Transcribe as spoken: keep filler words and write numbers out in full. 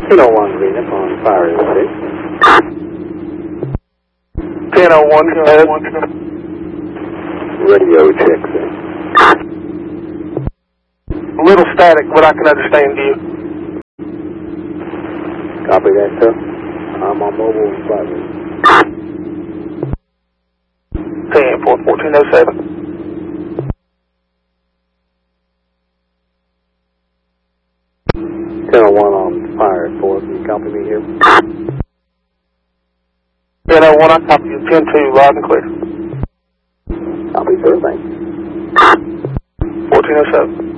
ten oh one Green up on fire six. ten oh one, go ahead. Radio checks in. A little static, but I can understand you. Copy that, sir. I'm on mobile and flight. ten four, fourteen oh seven. ten oh one on fire four. Can you copy me here? ten oh one, I copy you. ten two, loud and clear. Copy, sir. Thanks. fourteen oh seven.